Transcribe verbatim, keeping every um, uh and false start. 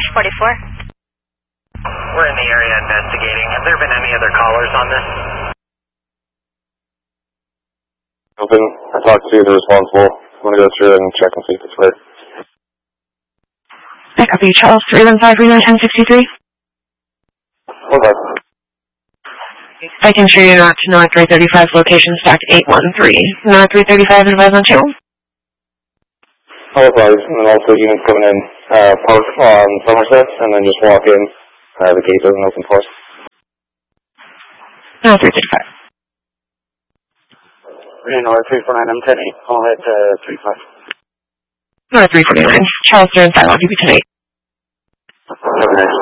forty-four. We're in the area investigating. Have there been any other callers on this? Open. I talked to the responsible. I'm going to go through and check and see if it's clear. I copy Charles three one five Reno ten sixty-three. Okay. I can show you North to North three thirty-five location stacked eight one three. North three thirty-five advise on channel. I'll advise, and then also units coming in, uh, park on Somerset, and then just walk in. Uh, the gate doesn't open for us. No, three thirty-five. Reno three four nine, I'm ten eight. I'll head to three five. North three forty-nine. Charles three and five, I'll give you ten eight. Have a nice